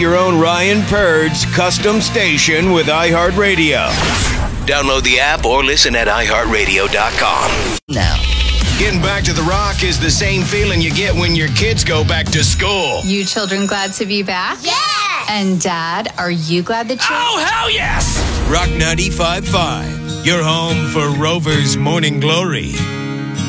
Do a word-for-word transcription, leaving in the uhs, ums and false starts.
Your own Ryan Purd's custom station with iHeartRadio. Download the app or listen at i heart radio dot com. Now. Getting back to the Rock is the same feeling you get when your kids go back to school. You children glad to be back? Yeah! And Dad, are you glad that you... Oh, hell yes! Rock ninety-five point five, your home for Rover's Morning Glory.